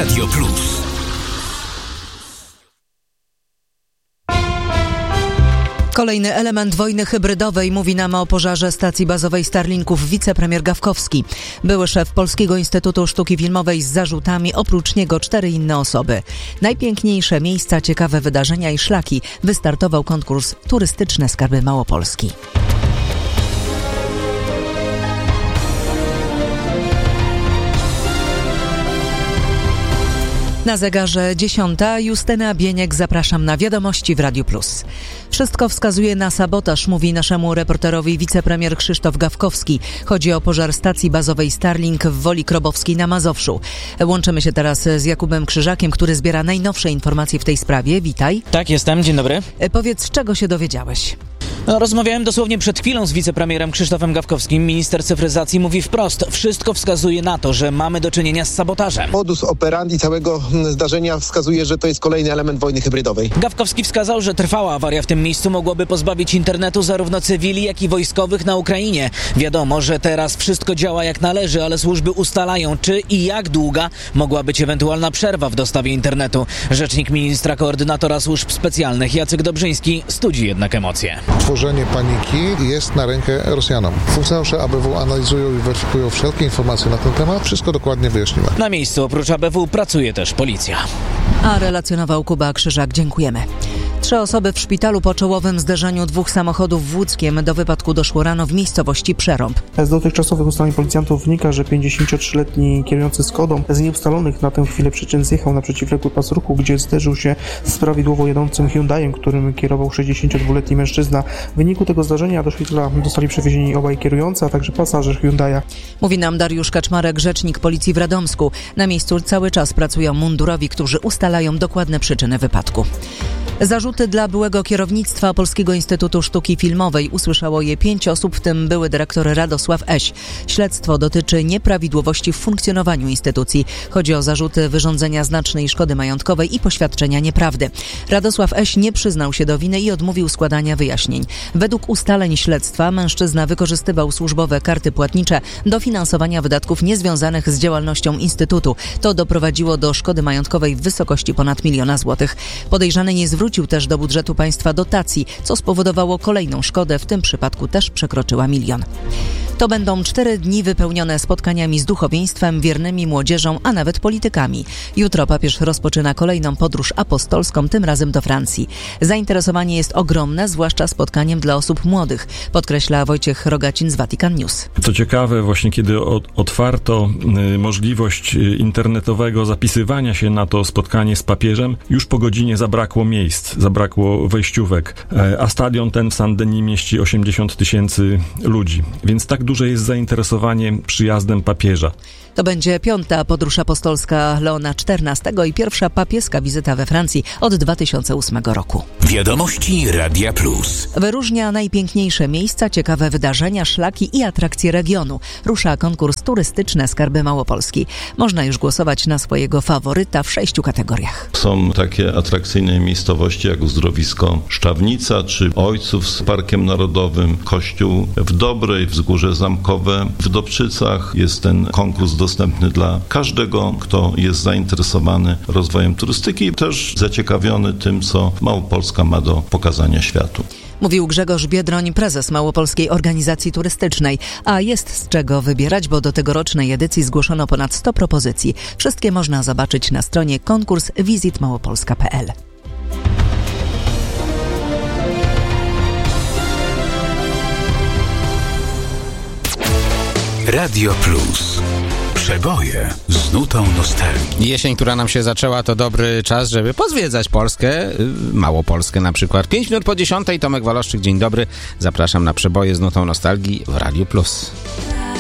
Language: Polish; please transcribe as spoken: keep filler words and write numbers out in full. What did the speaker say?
Radio Plus. Kolejny element wojny hybrydowej, mówi nam o pożarze stacji bazowej Starlinków wicepremier Gawkowski. Były szef Polskiego Instytutu Sztuki Filmowej z zarzutami, oprócz niego cztery inne osoby. Najpiękniejsze miejsca, ciekawe wydarzenia i szlaki. Wystartował konkurs Turystyczne Skarby Małopolski. Na zegarze dziesiąta. Justyna Bieniek, zapraszam na wiadomości w Radiu Plus. Wszystko wskazuje na sabotaż, mówi naszemu reporterowi wicepremier Krzysztof Gawkowski. Chodzi o pożar stacji bazowej Starlink w Woli Krobowskiej na Mazowszu. Łączymy się teraz z Jakubem Krzyżakiem, który zbiera najnowsze informacje w tej sprawie. Witaj. Tak, jestem. Dzień dobry. Powiedz, czego się dowiedziałeś? No, rozmawiałem dosłownie przed chwilą z wicepremierem Krzysztofem Gawkowskim. Minister cyfryzacji mówi wprost: wszystko wskazuje na to, że mamy do czynienia z sabotażem. Modus operandi całego zdarzenia wskazuje, że to jest kolejny element wojny hybrydowej. Gawkowski wskazał, że trwała awaria w tym miejscu mogłaby pozbawić internetu zarówno cywili, jak i wojskowych na Ukrainie. Wiadomo, że teraz wszystko działa jak należy, ale służby ustalają, czy i jak długa mogła być ewentualna przerwa w dostawie internetu. Rzecznik ministra koordynatora służb specjalnych Jacek Dobrzyński studzi jednak emocje. Tworzenie paniki jest na rękę Rosjanom. Funkcjonariusze A B W analizują i weryfikują wszelkie informacje na ten temat. Wszystko dokładnie wyjaśnimy. Na miejscu oprócz A B W pracuje też policja. A relacjonował Kuba Krzyżak. Dziękujemy. Trzy osoby w szpitalu po czołowym zderzeniu dwóch samochodów w Łódzkiem. Do wypadku doszło rano w miejscowości Przerąb. Z dotychczasowych ustaleń policjantów wynika, że pięćdziesięciotrzyletni kierujący Skodą z nieustalonych na tę chwilę przyczyn zjechał na przeciwległy pas ruchu, gdzie zderzył się z prawidłowo jadącym Hyundaiem, którym kierował sześćdziesięciodwuletni mężczyzna. W wyniku tego zdarzenia do szpitala zostali przewiezieni obaj kierujący, a także pasażer Hyundai'a. Mówi nam Dariusz Kaczmarek, rzecznik policji w Radomsku. Na miejscu cały czas pracują mundurowi, którzy ustalają dokładne przyczyny wypadku. Zarzuty dla byłego kierownictwa Polskiego Instytutu Sztuki Filmowej. Usłyszało je pięć osób, w tym były dyrektor Radosław Eś. Śledztwo dotyczy nieprawidłowości w funkcjonowaniu instytucji. Chodzi o zarzuty wyrządzenia znacznej szkody majątkowej i poświadczenia nieprawdy. Radosław Eś nie przyznał się do winy i odmówił składania wyjaśnień. Według ustaleń śledztwa mężczyzna wykorzystywał służbowe karty płatnicze do finansowania wydatków niezwiązanych z działalnością Instytutu. To doprowadziło do szkody majątkowej w wysokości ponad miliona złotych. Podejrzany nie zwrócił też do budżetu państwa dotacji, co spowodowało kolejną szkodę, w tym przypadku też przekroczyła milion. To będą cztery dni wypełnione spotkaniami z duchowieństwem, wiernymi, młodzieżą, a nawet politykami. Jutro papież rozpoczyna kolejną podróż apostolską, tym razem do Francji. Zainteresowanie jest ogromne, zwłaszcza spotkaniem dla osób młodych, podkreśla Wojciech Rogacin z Vatican News. Co ciekawe, właśnie kiedy otwarto możliwość internetowego zapisywania się na to spotkanie z papieżem, już po godzinie zabrakło miejsc, zabrakło wejściówek, a stadion ten w Saint-Denis mieści osiemdziesiąt tysięcy ludzi, więc tak duże jest zainteresowanie przyjazdem papieża. To będzie piąta podróż apostolska Leona czternastego i pierwsza papieska wizyta we Francji od dwa tysiące ósmego roku. Wiadomości Radia Plus. Wyróżnia najpiękniejsze miejsca, ciekawe wydarzenia, szlaki i atrakcje regionu. Rusza konkurs Turystyczne Skarby Małopolski. Można już głosować na swojego faworyta w sześciu kategoriach. Są takie atrakcyjne miejscowości jak uzdrowisko Szczawnica czy Ojców z Parkiem Narodowym, Kościół w Dobrej, Wzgórze Zamkowe. W Dobczycach jest ten konkurs dostępny dla każdego, kto jest zainteresowany rozwojem turystyki i też zaciekawiony tym, co Małopolska ma do pokazania światu. Mówił Grzegorz Biedroń, prezes Małopolskiej Organizacji Turystycznej. A jest z czego wybierać, bo do tegorocznej edycji zgłoszono ponad sto propozycji. Wszystkie można zobaczyć na stronie konkurs wizyt małopolska kropka p l. Radio Plus. Przeboje z nutą nostalgii. Jesień, która nam się zaczęła, to dobry czas, żeby pozwiedzać Polskę, Małopolskę na przykład. Pięć minut po dziesiątej, Tomek Waloszczyk, dzień dobry. Zapraszam na przeboje z nutą nostalgii w Radiu Plus.